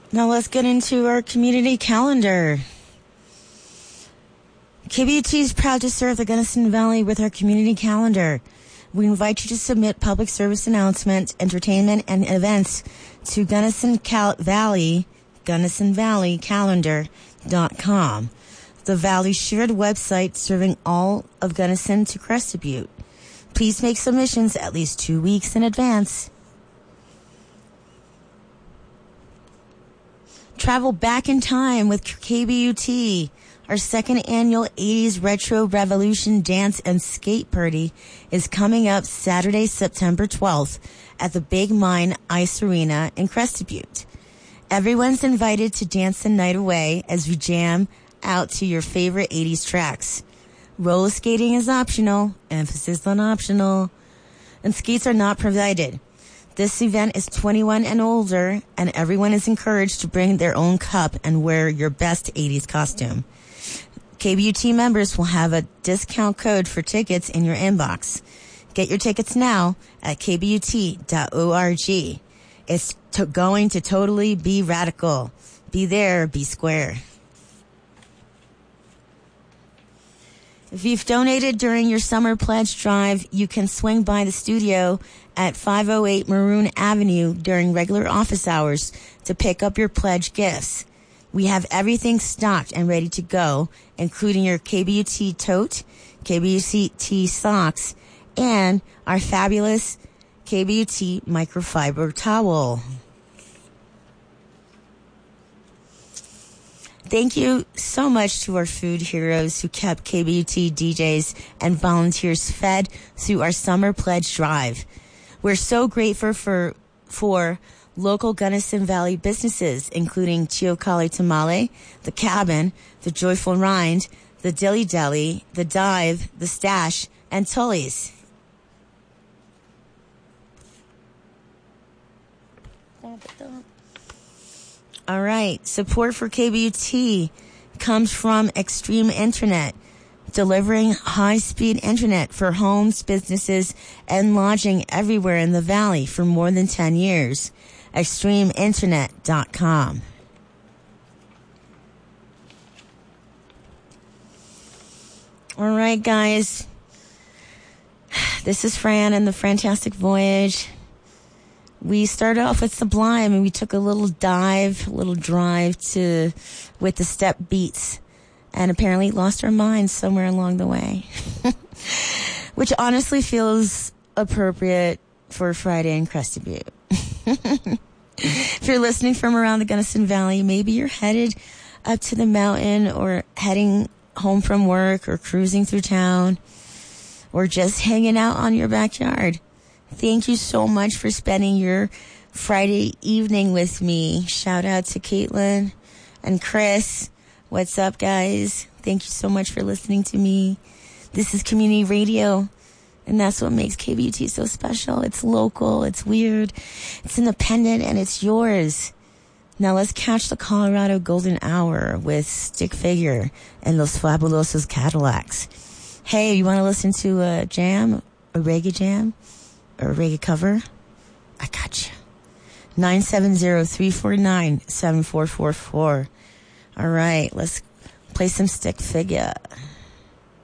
Now let's get into our community calendar. KBUT is proud to serve the Gunnison Valley with our community calendar. We invite you to submit public service announcements, entertainment, and events to GunnisonValleyCalendar.com, the Valley's shared website serving all of Gunnison to Crested Butte. Please make submissions at least 2 weeks in advance. Travel back in time with KBUT. Our second annual 80s Retro Revolution Dance and Skate Party is coming up Saturday, September 12th at the Big Mine Ice Arena in Crested Butte. Everyone's invited to dance the night away as we jam out to your favorite 80s tracks. Roller skating is optional, emphasis on optional, and skates are not provided. This event is 21 and older, and everyone is encouraged to bring their own cup and wear your best 80s costume. KBUT members will have a discount code for tickets in your inbox. Get your tickets now at kbut.org. It's going to totally be radical. Be there, be square. If you've donated during your summer pledge drive, you can swing by the studio at 508 Maroon Avenue during regular office hours to pick up your pledge gifts. We have everything stocked and ready to go, including your KBUT tote, KBUT socks, and our fabulous KBUT microfiber towel. Thank you so much to our food heroes who kept KBUT DJs and volunteers fed through our summer pledge drive. We're so grateful for local Gunnison Valley businesses, including Chiocali Tamale, The Cabin, The Joyful Rind, The Dilly Deli, The Dive, The Stash, and Tully's. All right. Support for KBUT comes from Extreme Internet, delivering high-speed internet for homes, businesses, and lodging everywhere in the valley for more than 10 years. ExtremeInternet.com. All right, guys. This is Fran and the Fantastic Voyage. We started off with Sublime, and we took a little drive with the step beats, and apparently lost our minds somewhere along the way, which honestly feels appropriate for Friday in Crested Butte. If you're listening from around the Gunnison Valley, maybe you're headed up to the mountain or heading home from work or cruising through town or just hanging out on your backyard. Thank you so much for spending your Friday evening with me. Shout out to Caitlin and Chris. What's up, guys? Thank you so much for listening to me. This is community radio, and that's what makes KBUT so special. It's local, it's weird, it's independent, and it's yours. Now let's catch the Colorado Golden Hour with Stick Figure and Los Fabulosos Cadillacs. Hey, you want to listen to a jam, a reggae jam? Or a reggae cover? I got you. 970-349-7444. All right, let's play some Stick Figure.